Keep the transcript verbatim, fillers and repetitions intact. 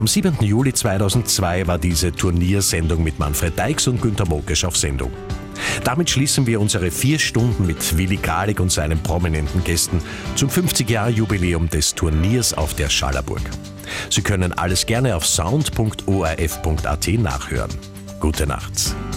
Am siebenten Juli zweitausendzwei war diese Turniersendung mit ManfredEix und Günter Mokesch auf Sendung. Damit schließen wir unsere vier Stunden mit Willi Kralik und seinen prominenten Gästen zum fünfzig-Jahre-Jubiläum des Turniers auf der Schallerburg. Sie können alles gerne auf sound punkt o r f punkt a t nachhören. Gute Nacht.